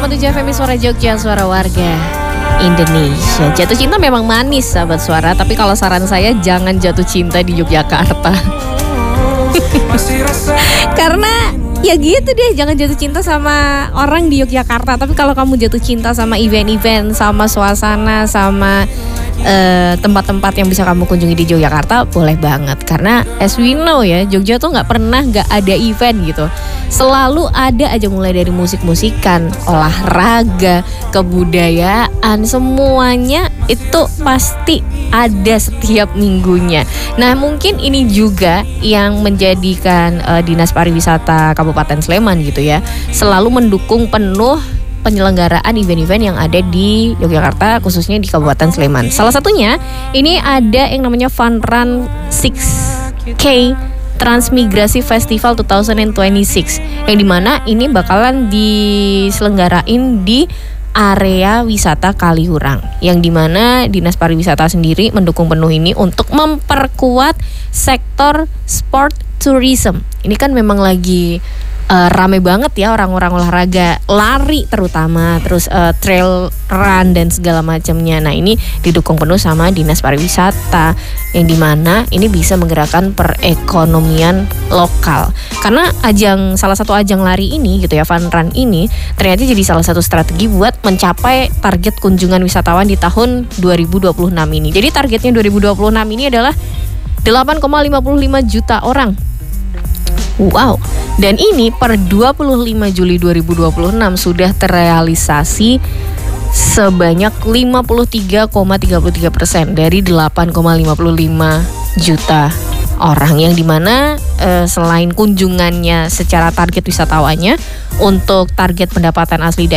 101,7 FM Suara Jogja, suara warga Indonesia. Jatuh cinta memang manis sahabat suara, tapi kalau saran saya jangan jatuh cinta di Yogyakarta. Karena ya gitu deh, jangan jatuh cinta sama orang di Yogyakarta. Tapi kalau kamu jatuh cinta sama event-event, sama suasana, sama tempat-tempat yang bisa kamu kunjungi di Yogyakarta, boleh banget. Karena as we know ya, Jogja tuh gak pernah gak ada event gitu. Selalu ada aja, mulai dari musik-musikan, olahraga, kebudayaan, semuanya itu pasti ada setiap minggunya. Nah mungkin ini juga yang menjadikan Dinas Pariwisata Kabupaten Sleman gitu ya, selalu mendukung penuh penyelenggaraan event-event yang ada di Yogyakarta, khususnya di Kabupaten Sleman. Salah satunya ini ada yang namanya Fun Run 6K Transmigrasi Festival 2026, yang dimana ini bakalan diselenggarain di area wisata Kaliurang, yang dimana Dinas Pariwisata sendiri mendukung penuh ini untuk memperkuat sektor sport tourism. Ini kan memang lagi rame banget ya orang-orang olahraga, lari terutama, terus trail run dan segala macamnya. Nah ini didukung penuh sama Dinas Pariwisata, yang dimana ini bisa menggerakkan perekonomian lokal. Karena salah satu ajang lari ini gitu ya, Fun Run ini ternyata jadi salah satu strategi buat mencapai target kunjungan wisatawan di tahun 2026 ini. Jadi targetnya 2026 ini adalah 8,55 juta orang. Wow, dan ini per 25 Juli 2026 sudah terrealisasi sebanyak 53,33% dari 8,55 juta orang, yang dimana selain kunjungannya secara target wisatawannya, untuk target pendapatan asli